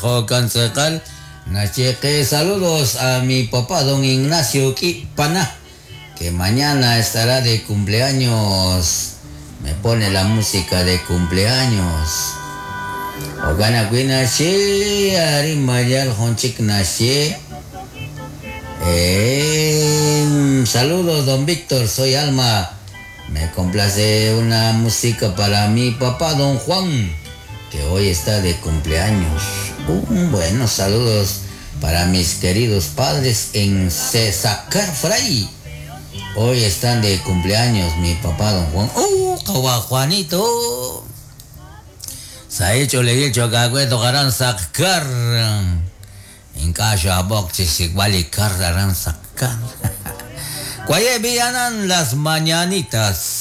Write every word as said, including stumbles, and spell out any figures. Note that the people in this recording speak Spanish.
concejal. Nacheque, saludos a mi papá, don Ignacio Quipana, que mañana estará de cumpleaños. Me pone la música de cumpleaños. Ogana Guinache, Ari Mayal Honchik Nache. Eh, saludos, don Víctor, soy Alma. Me complace una música para mi papá, don Juan, que hoy está de cumpleaños. Uh, bueno, saludos para mis queridos padres en Cesacar Fray. Hoy están de cumpleaños mi papá, don Juan. ¡Uh, cawa Juanito! Se ha hecho le dicho que agüeto garan sacar. En caso a boxes igual y cargarán sacar. Cuaye villanan las mañanitas.